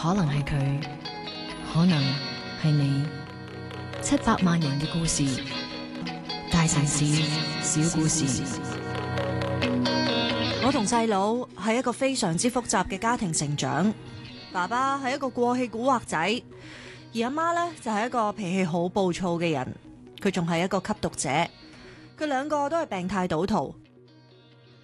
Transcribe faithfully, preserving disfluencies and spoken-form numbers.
可能係佢，可能係你。七百萬人嘅故事，大城市小故事。 我同細佬係一個非常之複雜嘅家庭成長，爸爸係一個過氣古惑仔，而阿媽呢，就係一個脾氣好暴躁嘅人，佢仲係一個吸毒者，佢兩個都係病態賭徒，